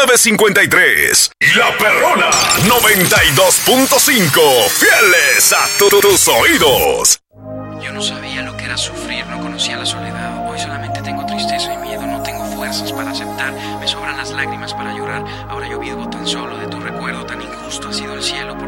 953. La Perrona 92.5. Fieles a tus oídos. Yo no sabía lo que era sufrir, no conocía la soledad. Hoy solamente tengo tristeza y miedo, no tengo fuerzas para aceptar. Me sobran las lágrimas para llorar. Ahora yo vivo tan solo de tu recuerdo, tan injusto ha sido el cielo.